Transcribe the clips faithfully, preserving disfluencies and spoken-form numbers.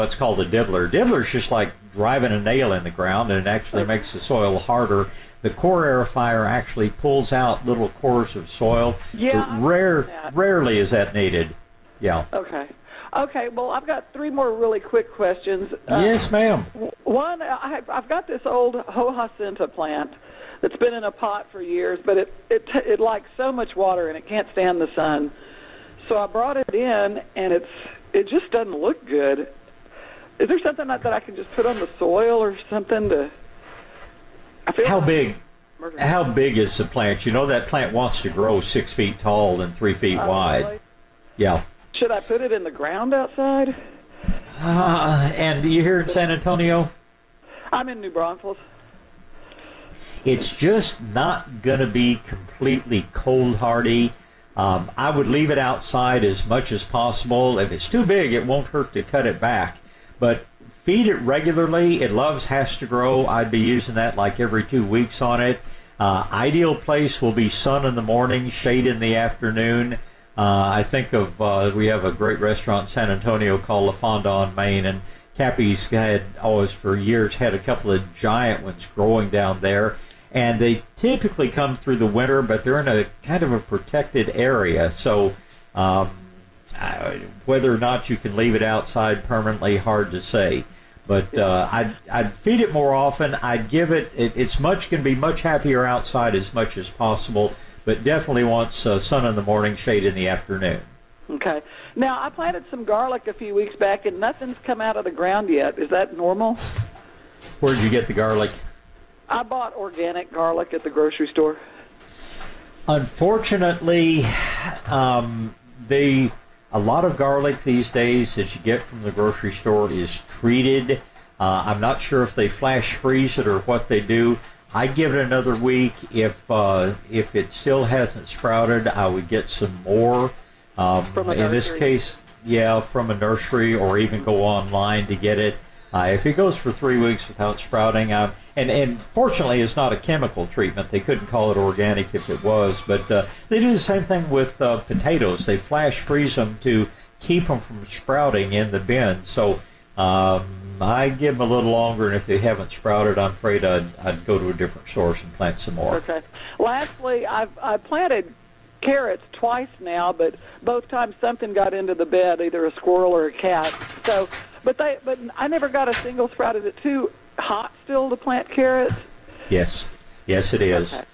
what's called a dibbler. Dibbler is just like driving a nail in the ground, and it actually makes the soil harder. The core aerifier actually pulls out little cores of soil. Yeah, Rare, rarely is that needed. Yeah. Okay. Okay, well, I've got three more really quick questions. Uh, yes, ma'am. One, I, I've got this old Hojacinta plant that's been in a pot for years, but it, it, it likes so much water and it can't stand the sun. So I brought it in, and it's it just doesn't look good. Is there something that, that I can just put on the soil or something to... I feel How like big? How big is the plant? You know that plant wants to grow six feet tall and three feet uh, wide. Really? Yeah. Should I put it in the ground outside? Uh, and you here in San Antonio? I'm in New Braunfels. It's just not going to be completely cold hardy. Um, I would leave it outside as much as possible. If it's too big, it won't hurt to cut it back. But feed it regularly. It loves Has to Grow. I'd be using that like every two weeks on it. Uh, ideal place will be sun in the morning, shade in the afternoon. Uh, I think of, uh, we have a great restaurant in San Antonio called La Fonda on Main, and Cappy's had always for years had a couple of giant ones growing down there. And they typically come through the winter, but they're in a kind of a protected area. So um, uh, whether or not you can leave it outside permanently, hard to say. But uh, I'd, I'd feed it more often. I'd give it, it it's much going to be much happier outside as much as possible, but definitely wants uh, sun in the morning, shade in the afternoon. Okay. Now, I planted some garlic a few weeks back, and nothing's come out of the ground yet. Is that normal? Where'd you get the garlic? I bought organic garlic at the grocery store. Unfortunately, um, they a lot of garlic these days that you get from the grocery store is treated. Uh, I'm not sure if they flash freeze it or what they do. I give it another week. If uh, if it still hasn't sprouted, I would get some more. Um, from a in this nursery. case, yeah, from a nursery, or even go online to get it. Uh, if it goes for three weeks without sprouting, uh, and, and fortunately it's not a chemical treatment. They couldn't call it organic if it was, but uh, they do the same thing with uh, potatoes. They flash freeze them to keep them from sprouting in the bin. So um, I give them a little longer, and if they haven't sprouted, I'm afraid I'd, I'd go to a different source and plant some more. Okay. Lastly, I've I planted carrots twice now, but both times something got into the bed, either a squirrel or a cat. So, but they, but I never got a single sprout. Is it too hot still to plant carrots? Yes, yes, it is. Okay.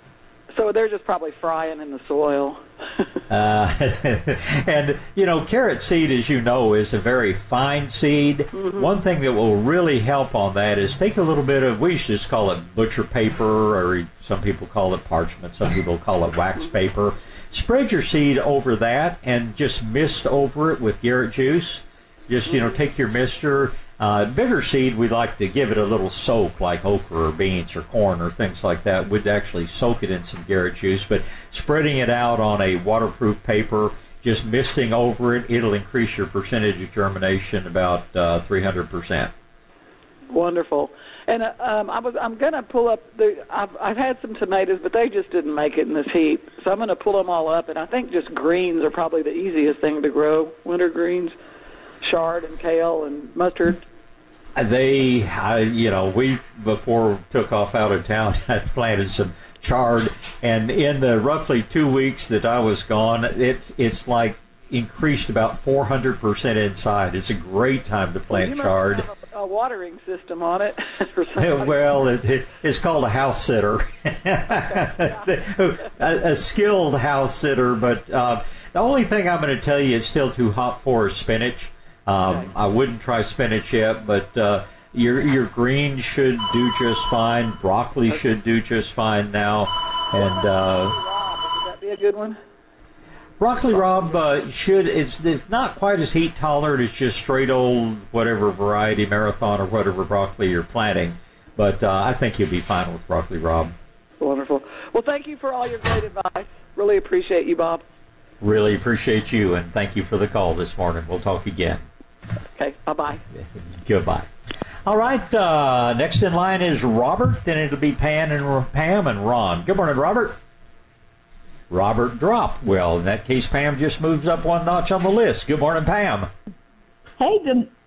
So they're just probably frying in the soil. uh, and, you know, carrot seed, as you know, is a very fine seed. Mm-hmm. One thing that will really help on that is take a little bit of, we used to just call it butcher paper, or some people call it parchment, some people call it wax paper. Spread your seed over that and just mist over it with Garrett juice. Just, you know, take your mister. Uh, bigger seed, we like to give it a little soak, like okra or beans or corn or things like that. We'd actually soak it in some Garrett juice, but spreading it out on a waterproof paper, just misting over it, it'll increase your percentage of germination about uh, three hundred percent. Wonderful. And uh, um, I was, I'm going to pull up, the, I've, I've had some tomatoes, but they just didn't make it in this heat. So I'm going to pull them all up, and I think just greens are probably the easiest thing to grow, winter greens. Chard and kale and mustard. They, I, you know, we, before we took off out of town, I planted some chard, and in the roughly two weeks that I was gone, it's it's like increased about four hundred percent inside. It's a great time to plant well, you chard. Must have a, a watering system on it. For somebody. Well, it, it, it's called a house sitter, Okay, yeah. a, a skilled house sitter, but uh, the only thing I'm going to tell you it's still too hot for is spinach. Um, Okay. I wouldn't try spinach yet, but uh, your your greens should do just fine. Broccoli Okay. should do just fine now, and uh, Rob, would that be a good one? broccoli rabe uh, should it's it's not quite as heat tolerant. It's just straight old whatever variety, marathon or whatever broccoli you're planting. But uh, I think you'll be fine with broccoli rabe. Wonderful. Well, thank you for all your great advice. Really appreciate you, Bob. Really appreciate you, and thank you for the call this morning. We'll talk again. Okay, bye-bye. Goodbye. All right, uh, next in line is Robert. Then it'll be Pam and Pam and Ron. Good morning, Robert. Robert dropped. Well, in that case, Pam just moves up one notch on the list. Good morning, Pam. Hey, good,